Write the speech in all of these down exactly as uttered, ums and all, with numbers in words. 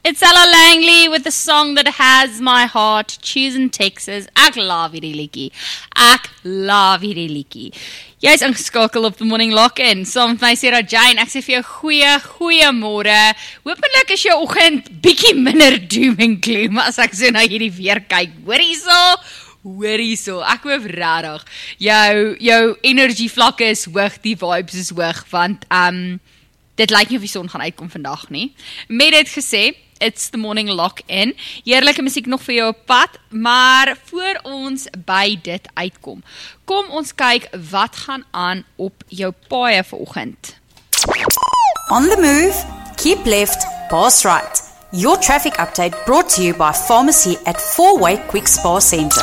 It's Ella Langley with the song that has my heart, Choosing Texas. Ek love hierdie liedjie. Ek love hierdie liedjie. Jy is ingeskakel op die Morning Lock-in, saam met my Sarah Jane. Ek sê vir jou goeie, goeie môre. Hoopelik is jou oggend bietjie minder doom en gloom as ek so na hierdie weer kyk. Hoor hierso, hoor hierso. Ek hoop regtig jou jou energie vlakke is hoog, die vibes is hoog, want um dit lyk nie of die son gaan uitkom vandag nie. Met dit gesê, it's the Morning Lock-in. Heerlijke musiek nog vir jou op pad, maar voor ons by dit uitkom, kom ons kyk wat gaan aan op jou paaie vanoggend. On the move, keep left, pass right. Your traffic update brought to you by Pharmacy at Four-Way Quick Spa Centre.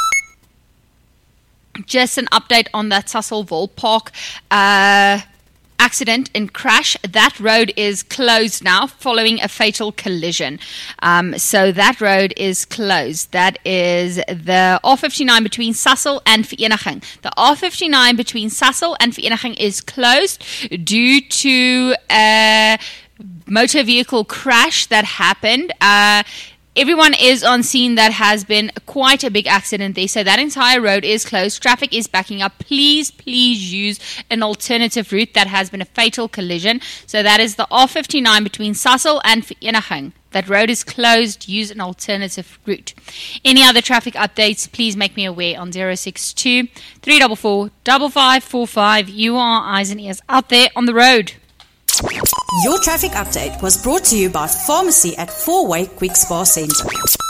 Just an update on that Sasol Park uh accident and crash. That road is closed now following a fatal collision. Um, so that road is closed. That is the R fifty-nine between Sasol and Vereniging. The R fifty-nine between Sasol and Vereniging is closed due to a motor vehicle crash that happened. Uh, Everyone is on scene. That has been quite a big accident there. So that entire road is closed. Traffic is backing up. Please, please use an alternative route. That has been a fatal collision. So that is the R fifty-nine between Sasol and Vereniging. That road is closed. Use an alternative route. Any other traffic updates, please make me aware on zero six two, three four four, five five four five. You are eyes and ears out there on the road. Your traffic update was brought to you by Pharmacy at Four-Way Quick Spa Centre.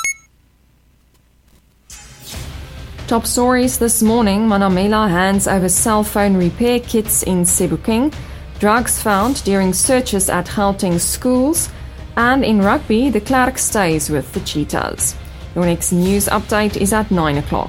Top stories this morning. Manamela hands over cell phone repair kits in Sebokeng. Drugs found during searches at Gauteng schools. And in rugby, the Clerk stays with the Cheetahs. Your next news update is at nine o'clock.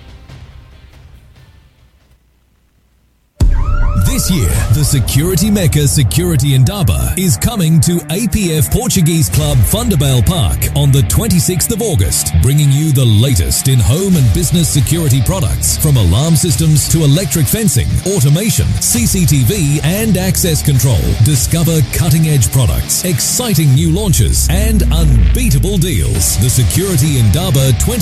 This year, the Security Mecca Security Indaba is coming to A P F Portuguese Club Thunderbale Park on the twenty-sixth of August, bringing you the latest in home and business security products, from alarm systems to electric fencing, automation, C C T V and access control. Discover cutting-edge products, exciting new launches and unbeatable deals. The Security Indaba twenty